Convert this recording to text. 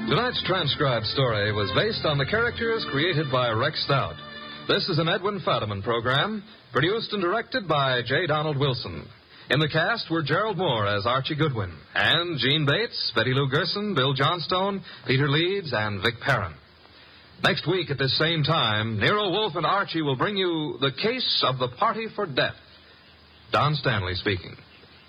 Tonight's transcribed story was based on the characters created by Rex Stout. This is an Edwin Fadiman program, produced and directed by J. Donald Wilson. In the cast were Gerald Moore as Archie Goodwin, and Gene Bates, Betty Lou Gerson, Bill Johnstone, Peter Leeds, and Vic Perrin. Next week at this same time, Nero Wolfe and Archie will bring you The Case of the Party for Death. Don Stanley speaking.